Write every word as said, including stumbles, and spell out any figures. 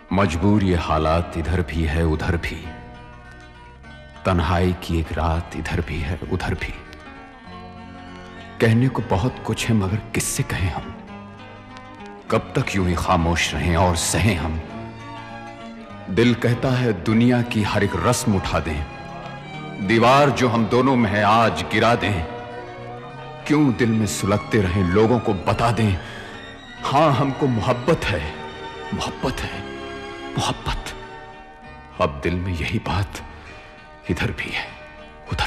मजबूर ये हालात इधर भी है उधर भी, तन्हाई की एक रात इधर भी है उधर भी। कहने को बहुत कुछ है मगर किससे कहें हम, कब तक यूं ही खामोश रहें और सहें हम। दिल कहता है दुनिया की हर एक रस्म उठा दें, दीवार जो हम दोनों में है आज गिरा दें। क्यों दिल में सुलगते रहें, लोगों को बता दें, हां हमको मोहब्बत है, मोहब्बत है, मोहब्बत। अब दिल में यही बात इधर भी है।